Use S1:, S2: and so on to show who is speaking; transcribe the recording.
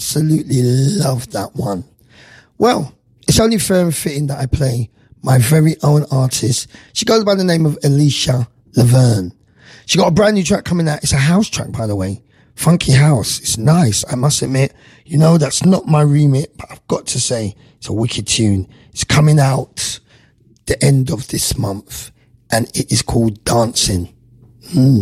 S1: absolutely love that one. Well, it's only fair and fitting that I play my very own artist. She goes by the name of Alicia Laverne. She got a brand new track coming out. It's a house track, by the way. Funky house. It's nice, I must admit. You know, that's not my remit, but I've got to say, it's a wicked tune. It's coming out the end of this month, and it is called Dancing.